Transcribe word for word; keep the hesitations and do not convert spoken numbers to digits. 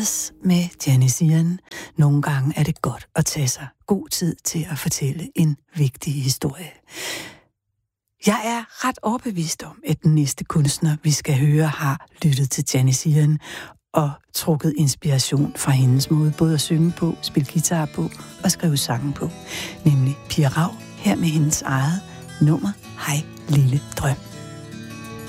Brothers med Janis Ian. Nogle gange er det godt at tage sig god tid til at fortælle en vigtig historie. Jeg er ret overbevist om, at den næste kunstner, vi skal høre, har lyttet til Janis Ian og trukket inspiration fra hendes måde både at synge på, spille guitar på og skrive sange på. Nemlig Pia Rau, her med hendes eget nummer Hej Lille Drøm.